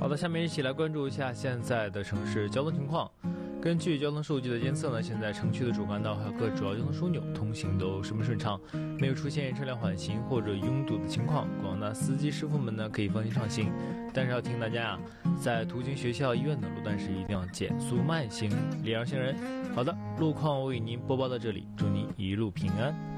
好的，下面一起来关注一下现在的城市交通情况。根据交通数据的监测呢，现在城区的主干道还有各主要交通枢纽通行都十分顺畅，没有出现车辆缓行或者拥堵的情况。广大司机师傅们呢可以放心上行，但是要提醒大家啊，在途经学校、医院等路段时一定要减速慢行，礼让行人。好的，路况我为您播报到这里，祝您一路平安。